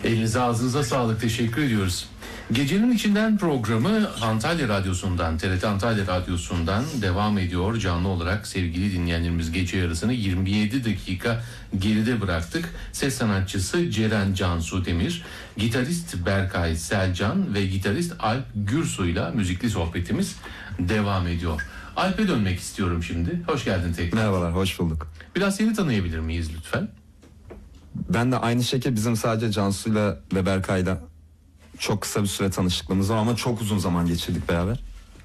Elinize ağzınıza sağlık, teşekkür ediyoruz. Gecenin içinden programı Antalya Radyosu'ndan, TRT Antalya Radyosu'ndan devam ediyor canlı olarak. Sevgili dinleyenlerimiz, gece yarısını 27 dakika geride bıraktık. Ses sanatçısı Ceren Cansu Demir, gitarist Berkay Selcan ve gitarist Alp Gürsu'yla müzikli sohbetimiz devam ediyor. Alp'e dönmek istiyorum şimdi. Hoş geldin tekrar. Merhabalar, hoş bulduk. Biraz seni tanıyabilir miyiz lütfen? Ben de aynı şekilde bizim sadece Cansu'yla ve Berkay'la çok kısa bir süre tanışıklığımız var ama çok uzun zaman geçirdik beraber.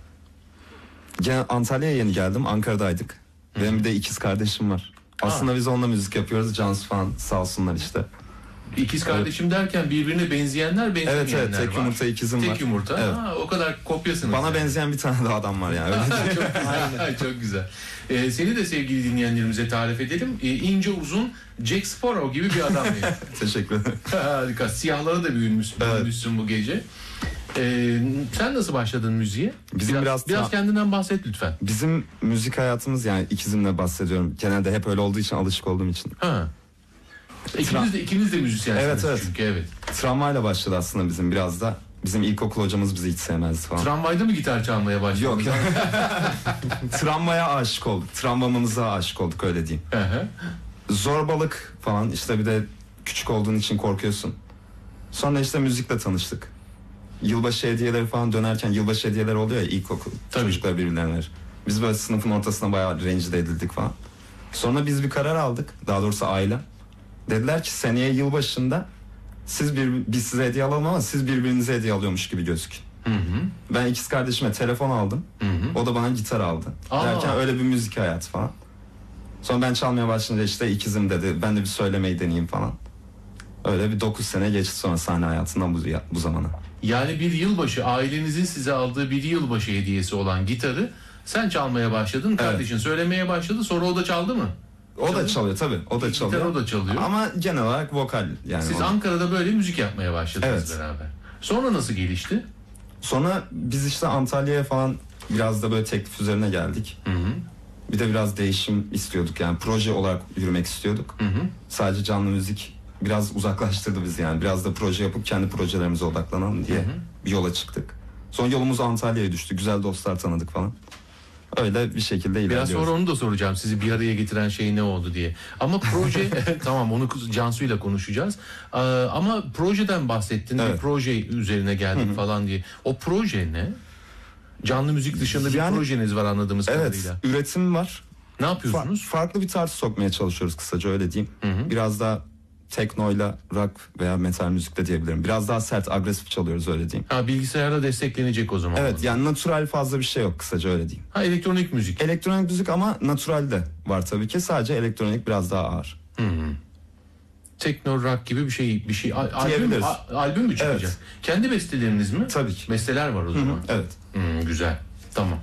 Gene Antalya'ya yeni geldim, Ankara'daydık. Benim bir de ikiz kardeşim var. Aslında biz onunla müzik yapıyoruz, Cansu falan sağ olsunlar işte. İkiz kardeşim derken birbirine benzeyenler, benzemeyenler evet, tek var. yumurta ikizim var. Tek yumurta. Evet. Ha, o kadar kopyasınız. Bana yani. benzeyen bir tane daha adam var yani. Öyle Çok güzel. Seni de sevgili dinleyenlerimize tarif edelim. İnce uzun Jack Sparrow gibi bir adam yani. Teşekkür ederim. Harika. Siyahlara da büyümüşsün bu gece. Sen nasıl başladın müziğe? Bizim biraz kendinden bahset lütfen. Bizim müzik hayatımız, yani ikizimle bahsediyorum. Genelde hep öyle olduğu için, alışık olduğum için. Ha. İkiniz de müzisyensiniz evet. çünkü evet. Tramvayla başladı aslında bizim biraz da. Bizim ilkokul hocamız bizi hiç sevmezdi falan. Tramvayda mı gitar çalmaya başladın? Yok. Tramvaya aşık olduk. Tramvamıza aşık olduk, öyle diyeyim. Zorbalık falan, işte bir de küçük olduğun için korkuyorsun. Sonra işte müzikle tanıştık. Yılbaşı hediyeleri falan dönerken, yılbaşı hediyeleri oluyor ya ilkokul. Tabii. Çocuklar birbirlerine verir. Biz böyle sınıfın ortasına bayağı rencide edildik falan. Sonra biz bir karar aldık. Daha doğrusu aile. Dediler ki seneye yılbaşında biz size hediye alalım ama siz birbirinize hediye alıyormuş gibi gözükün. Ben ikiz kardeşime telefon aldım. O da bana gitar aldı. Derken öyle bir müzik hayatı falan. Sonra ben çalmaya başlayınca işte ikizim dedi. Ben de bir söylemeyi deneyeyim falan. Öyle bir 9 sene geçti sonra sahne hayatından bu zamana. Yani bir yılbaşı, ailenizin size aldığı bir yılbaşı hediyesi olan gitarı sen çalmaya başladın. Kardeşin söylemeye başladı, sonra o da çaldı mı? O da çalıyor tabii. O da çalıyor. Gitar o da çalıyor. Ama genel olarak vokal yani. Siz Ankara'da böyle müzik yapmaya başladınız Evet. beraber. Sonra nasıl gelişti? Sonra biz işte Antalya'ya falan biraz da böyle teklif üzerine geldik. Bir de biraz değişim istiyorduk, yani proje olarak yürümek istiyorduk. Sadece canlı müzik biraz uzaklaştırdı bizi yani. Biraz da proje yapıp kendi projelerimize odaklanalım diye bir yola çıktık. Sonra yolumuz Antalya'ya düştü. Güzel dostlar tanıdık falan. Öyle bir şekilde ilerliyoruz. Biraz sonra onu da soracağım, sizi bir araya getiren şey ne oldu diye. Ama proje, tamam onu Cansu'yla konuşacağız. Ama projeden bahsettin, bir proje üzerine geldik falan diye. O proje ne? Canlı müzik dışında bir projeniz var anladığımız kadarıyla. Evet, üretim var. Ne yapıyorsunuz? Farklı bir tarz sokmaya çalışıyoruz, kısaca öyle diyeyim. Biraz daha teknoyla rock veya metal müzikle diyebilirim. Biraz daha sert, agresif çalıyoruz, öyle diyeyim. Bilgisayarda desteklenecek o zaman. Evet, yani natural fazla bir şey yok, kısaca öyle diyeyim. Elektronik müzik. Elektronik müzik ama natural de var tabii ki. Sadece elektronik biraz daha ağır. Tekno rock gibi bir şey. Diyebiliriz. Albüm mü çıkacak? Evet. Kendi besteleriniz mi? Tabii ki. Besteler var o zaman. Evet. Güzel. Tamam.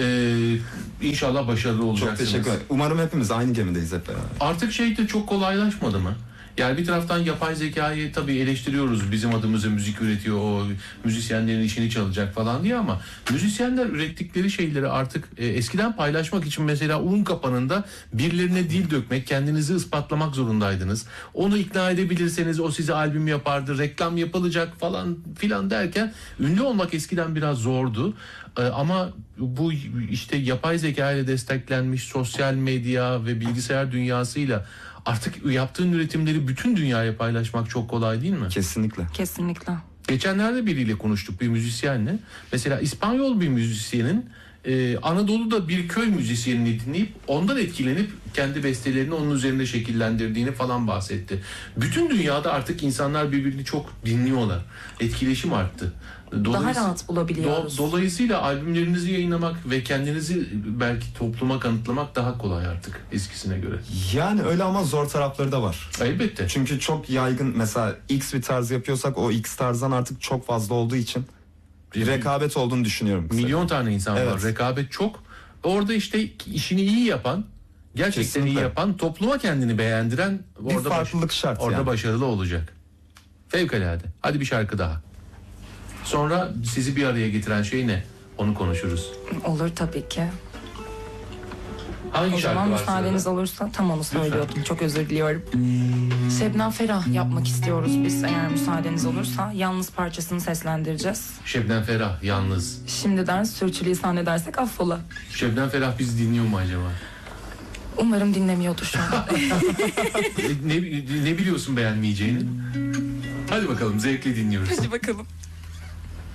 İnşallah başarılı olacaksınız. Çok teşekkür ederim. Umarım hepimiz aynı gemideyiz hep beraber. Artık şey de çok kolaylaşmadı mı? Yani bir taraftan yapay zekayı tabii eleştiriyoruz. Bizim adımıza müzik üretiyor, o müzisyenlerin işini çalacak falan diye, ama müzisyenler ürettikleri şeyleri artık eskiden paylaşmak için mesela un kapanında birilerine dil dökmek, kendinizi ispatlamak zorundaydınız. Onu ikna edebilirseniz o size albüm yapardı, reklam yapılacak falan filan derken ünlü olmak eskiden biraz zordu. Ama bu işte yapay zeka ile desteklenmiş sosyal medya ve bilgisayar dünyasıyla artık yaptığın üretimleri bütün dünyaya paylaşmak çok kolay değil mi? Kesinlikle. Kesinlikle. Geçenlerde biriyle konuştuk, bir müzisyenle. Mesela İspanyol bir müzisyenin Anadolu'da bir köy müzisyenini dinleyip ondan etkilenip kendi bestelerini onun üzerinde şekillendirdiğini falan bahsetti. Bütün dünyada artık insanlar birbirini çok dinliyorlar. Etkileşim arttı. Daha rahat bulabiliyoruz. Dolayısıyla albümlerinizi yayınlamak ve kendinizi belki topluma kanıtlamak daha kolay artık eskisine göre. Yani öyle ama zor tarafları da var. Elbette. Çünkü çok yaygın, mesela X bir tarz yapıyorsak o X tarzdan artık çok fazla olduğu için bir rekabet olduğunu düşünüyorum. Milyon tane insan var. Evet. Rekabet çok. Orada işte işini iyi yapan, gerçekten Kesinlikle. iyi yapan, topluma kendini beğendiren Bir farklılık şart orada yani. başarılı olacak. Fevkalade. Hadi bir şarkı daha. Sonra sizi bir araya getiren şey ne? Onu konuşuruz. Olur tabii ki. Hangi O şarkı zaman var müsaadeniz sırada? olursa tam onu söylüyordum. Çok özür diliyorum. Şebnem Ferah yapmak istiyoruz biz, eğer müsaadeniz olursa. Yalnız parçasını seslendireceğiz. Şebnem Ferah yalnız. Şimdiden sürçülisan edersek affola. Şebnem Ferah bizi dinliyor mu acaba? Umarım dinlemiyordur şu an. ne biliyorsun beğenmeyeceğini? Hadi bakalım, zevkle dinliyoruz. Hadi bakalım.